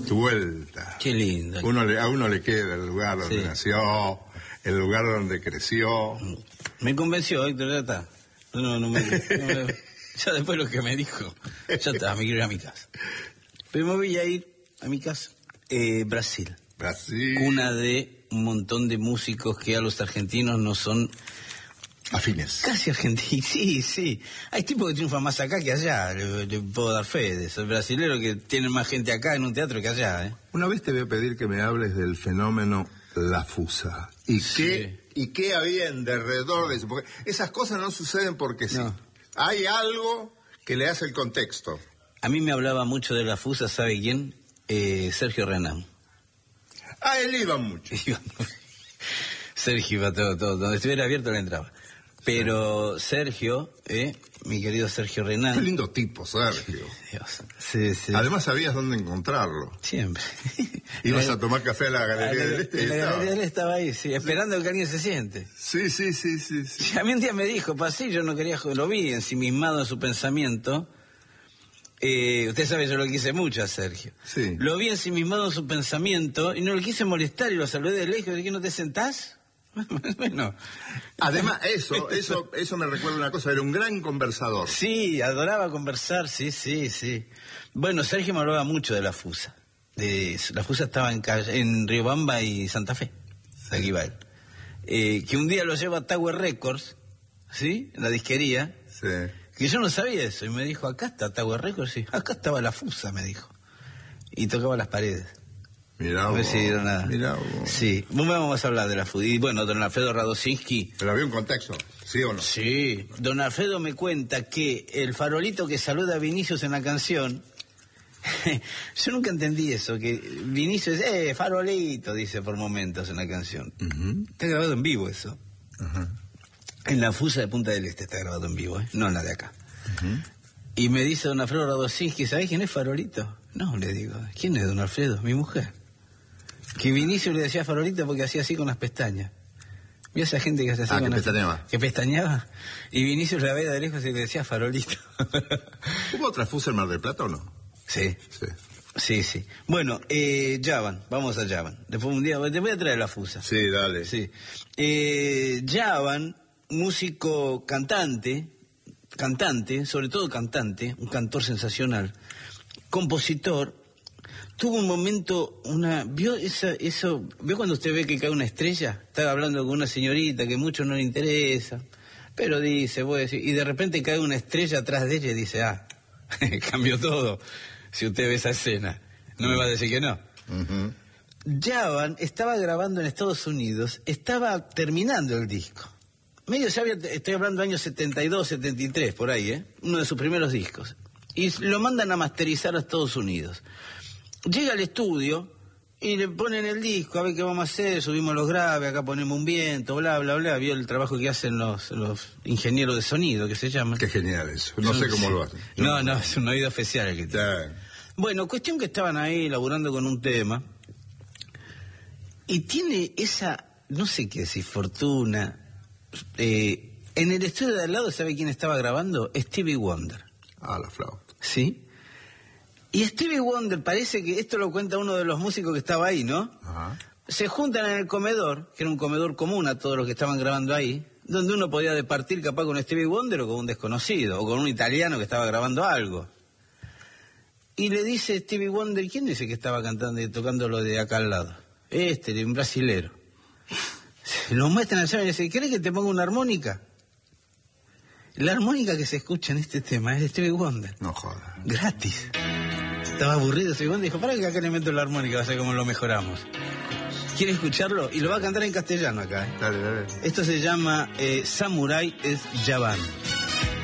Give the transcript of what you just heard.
Tu vuelta. Qué lindo. A uno le queda el lugar donde nació, el lugar donde creció. Me convenció, Héctor, ya está. Ya después lo que me dijo, ya está, me quiero ir a mi casa. Pero me voy a ir a mi casa. Brasil. Brasil. Cuna de un montón de músicos que a los argentinos no son... afines. Casi argentinos, sí. Hay tipos que triunfan más acá que allá, le puedo dar fe de eso. El brasilero que tiene más gente acá en un teatro que allá, ¿eh? Una vez te voy a pedir que me hables del fenómeno La Fusa. ¿Y qué había en derredor de eso? Porque esas cosas no suceden porque sí. Hay algo que le hace el contexto. A mí me hablaba mucho de La Fusa, ¿sabe quién? Sergio Renán. Ah, él iba mucho. Sergio iba todo. Donde estuviera abierto le entraba. Pero Sergio, mi querido Sergio Renán... Qué lindo tipo, Sergio. Dios. Sí. Además sabías dónde encontrarlo. Siempre. Ibas a tomar café a la Galería del Este. La Galería del Este estaba ahí, sí, esperando que alguien se siente. Sí. A mí un día me dijo, pasé, yo no quería... Lo vi ensimismado en su pensamiento. Usted sabe, yo lo quise mucho a Sergio. Sí. Lo vi ensimismado en su pensamiento y no lo quise molestar y lo saludé de lejos. ¿De qué no te sentás? Bueno. Además, eso me recuerda una cosa, era un gran conversador. Sí, adoraba conversar, sí. Bueno, Sergio me hablaba mucho de La Fusa. La Fusa estaba en Riobamba y Santa Fe. Aquí va él. Que un día lo lleva a Tower Records, ¿sí? En la disquería. Sí. Que yo no sabía eso. Y me dijo, acá está Tower Records, sí. Acá estaba La Fusa, me dijo. Y tocaba las paredes. Mirá vos. Mirá vos. Sí, vamos a hablar de La Fusa. Y bueno, don Alfredo Radosinski. Pero había un contexto, ¿sí o no? Sí. Don Alfredo me cuenta que el farolito que saluda a Vinicius en la canción... Yo nunca entendí eso, que Vinicius es, farolito, dice por momentos en la canción. Está grabado en vivo eso. En La Fusa de Punta del Este está grabado en vivo, no en la de acá. Y me dice don Alfredo Radosinski, ¿sabés quién es farolito? No, le digo, ¿quién es don Alfredo? Mi mujer. Que Vinicius le decía farolito porque hacía así con las pestañas. ¿Vio esa gente que hace así con las pestañas? Que pestañeaba. Y Vinicius la veía de lejos y le decía farolito. ¿Hubo otra Fusa en Mar del Plata o no? Sí. Bueno, Javan, vamos a Javan. Después un día, te voy a traer La Fusa. Sí, dale. Sí. Javan, músico cantante, sobre todo cantante, un cantor sensacional, compositor, tuvo un momento, ¿vio cuando usted ve que cae una estrella? Estaba hablando con una señorita que mucho no le interesa, pero dice, voy a decir, y de repente cae una estrella atrás de ella y dice, cambió todo. Si usted ve esa escena, no me va a decir que no. Javan estaba grabando en Estados Unidos, estaba terminando el disco. Estoy hablando de años 72, 73, por ahí, uno de sus primeros discos. Y lo mandan a masterizar a Estados Unidos. Llega al estudio y le ponen el disco, a ver qué vamos a hacer, subimos los graves, acá ponemos un viento, bla, bla, bla. Vio el trabajo que hacen los ingenieros de sonido, que se llaman. Qué genial eso, no sé cómo lo hacen. No, es un oído especial el que tiene. Bueno, cuestión que estaban ahí laburando con un tema y tiene esa, no sé qué decir, fortuna. En el estudio de al lado, ¿sabe quién estaba grabando? Stevie Wonder. La flauta. ¿Sí? Y Stevie Wonder, parece que esto lo cuenta uno de los músicos que estaba ahí, ¿no? Se juntan en el comedor, que era un comedor común a todos los que estaban grabando ahí, donde uno podía departir capaz con Stevie Wonder o con un desconocido, o con un italiano que estaba grabando algo. Y le dice Stevie Wonder, ¿quién dice que estaba cantando y tocando lo de acá al lado? Un brasilero. Lo muestran allá y le dice, ¿querés que te ponga una armónica? La armónica que se escucha en este tema es de Stevie Wonder. No jodas. Gratis. Estaba aburrido Stevie Wonder y dijo, para que acá le meto la armónica, va a ser como lo mejoramos. ¿Quiere escucharlo? Y lo va a cantar en castellano acá. Dale. Esto se llama Samurai es Javan.